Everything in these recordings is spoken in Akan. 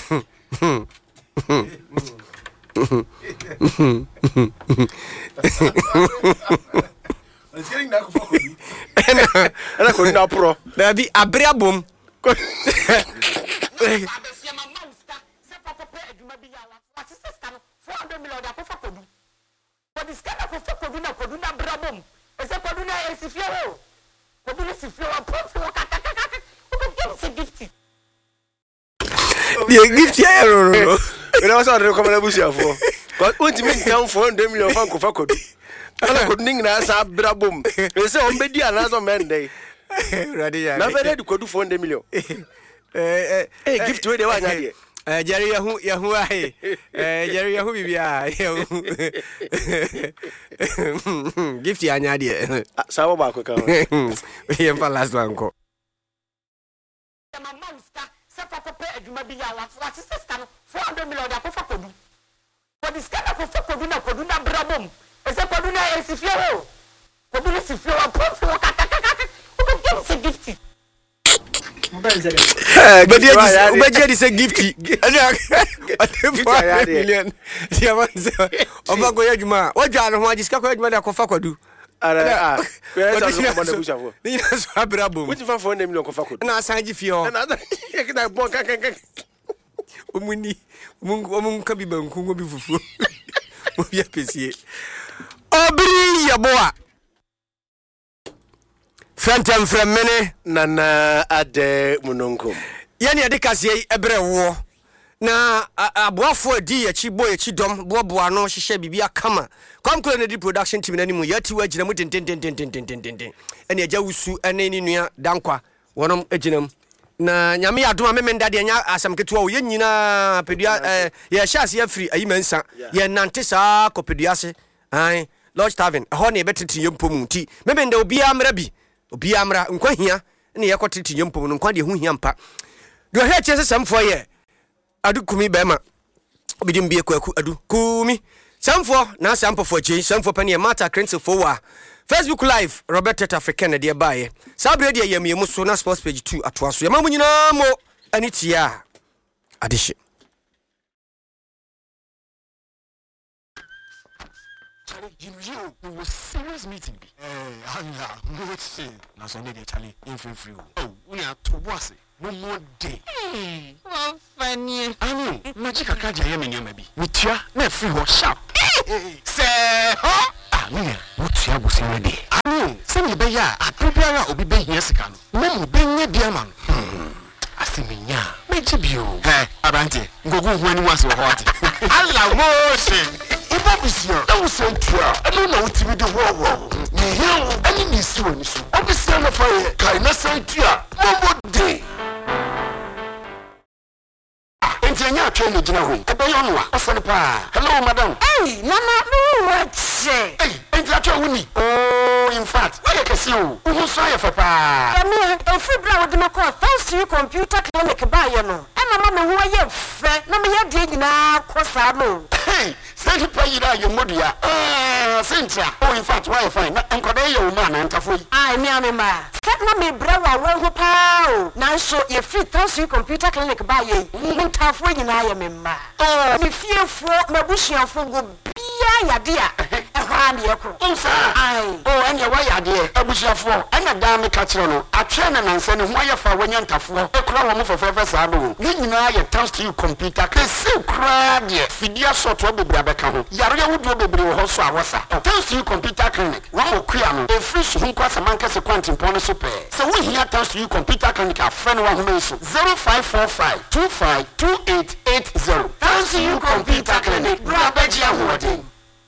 It's getting that for you. And I could not pro. There be a brabum. Gift here. When I was out of the bush for. But what do you mean down for 100 million franc of Fakodi? I could ning as a brabum. They say on Media another man day. Never to do 400 million. Hey, gift to the one idea. Jerry Yahoo, Jerry Yahoo, gift an idea. Sawabaco. Here for last one. But this kind of Koduna Brabum, as a Koduna is if you're Koduna if you're a profit, who can gift it. But yet is a gifty. $400 million. What John want is Cocoa Cofacodu. Which is for $400 million Cofaco. And I signed you for another. Umuni Munkabi Bungu be full. Obri Yaboa Phantom from many Nana Ade Mununkum. Yani Adikasi Ebre war. Na aboafo adi ya chibo ya chidom bobo ano hihye bibia kama kwamkolo na di production team na nimu yati wagina mu ten ene agya wusu ene ni nua dankwa wonom aginam na nyame adoma memenda de nya asam ketua wo yenyina pedua ya shase ya free ayimansa ye nante saa kopedua se ai Lodge Tavern ho na ebetete yempom nti memenda obi amra bi obi amra nkwa hia ne yakotete yempom no nkwa de hu hia mpa do he chese samfo ye adu kumi bema obidim bie kwaku adu kumi samfo na samfo for change samfo pani mata crense for wa Facebook live Robert Teta African de bae sabre de yamiemu so na sports page 2 atoaso yamamu nyina mo anitia adishi you was serious meeting. No say. Na so dey Charlie in free. Oh, we are to was no more day. Oh, funny. Ani, magic akaja ye menyama bi. Mutia na free ho sharp. Say, ho? Ani, mutia go say ready. Ani, say me be ya, aprebiara obi be hia sika no. Memu be nya bia ma no. Asemenya. Meji bio. Abante, ngogu hu ani wase wo hot. Allah mo she. Obisia, I was sent here. I don't know what to do. I need to see. Obisia, no fire. Can I say here? No day. Entianya train gina ho. Ebeyono a ofo pa. Hello madam. Hey, mama, no what say. Hey, entiacho wuni. Oh, in fact, why can see you? Who saw you for pa? Me, a free bra with my call. Thanks to you computer clinic buy you know. And mama who are you? Na me ya dey na kwasa no. Hey, say you pay your modia. Cynthia. Oh, in fact, why fine? Enkoda your man antafo. Ai me amema. Set na me bra wa ho pa. Na so you free thanks to you computer clinic buy you. Ntafo nyina ya memma. Oh, me fiefo mabusuafo go bia yade a. Ehwa na yeko. Unsa. Ai. Oh, anya wa yade abusuafo. Anya da me ka kire no. Atwe na nansa ne ho ayefa wanya ntafo. Ekura wo mo fefefe sa do. Ni nyina ya thanks to you computer. Kese kura de. Fidia soto bebre abeka ho. Yare wudo bebre ho so awosa. Thanks to you computer clinic. Wa mo kua no. E free so hu kwasa manka se kwantin pon so pe. Se wo hia thanks to you computer clinic afre no wa ho so. 0545 252880. Thanks to you computer clinic. Brabaji ahode.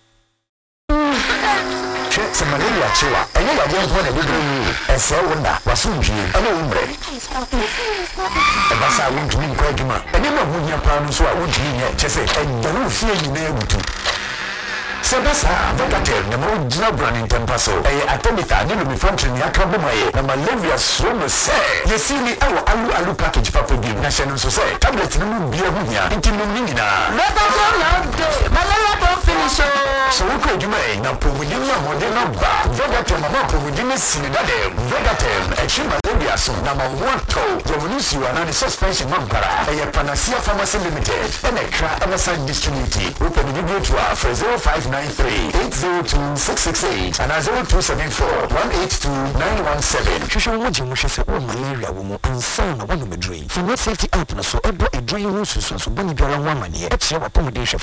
Check malaria chewa. Anya wa bon ho na bidru. Ese wona wasunji. Ana umbre. Ebasa wuntumi nkwa adwuma. Anya ma ho hia pa no so a wuntumi nye chese. Edanu fie nyina ebutu. Sebasa Vegatem na mo gina brand in tempaso Atabitha ni lumi function ni akabomaye na malaria so no say yesini alu package papa bi na hyɛ no so say tablet no mu bia hu nya nti no nyina malaria don't finish so we could make na pomudini amodena ba Vegatem mama pomudini sinidade Vegatem malaria so na ma wato yomunisi wana ni suspension mampara Panacea Pharmacy Limited and a crack MSI distributed open the video to our 0593-802-668 and 0274-182-917 Shusha Wajimusha said malaria woman and son of one of the dream for not safety up and so a drain so Bonnie Biara 1 money at your accommodation